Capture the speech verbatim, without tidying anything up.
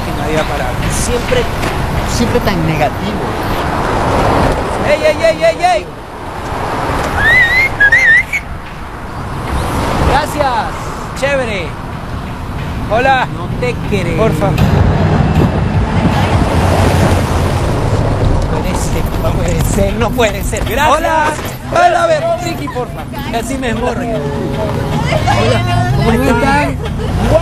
que nadie va a parar. Siempre, siempre tan negativo. ¡Ey, ey, ey, ey, ey! Gracias, chévere. Hola. No te creo. Porfa. No puede ser, no puede ser, no puede ser. Gracias. Hola. Hola, a ver, Ricky, porfa. Casi me esmorre. Hola, ¿cómo están?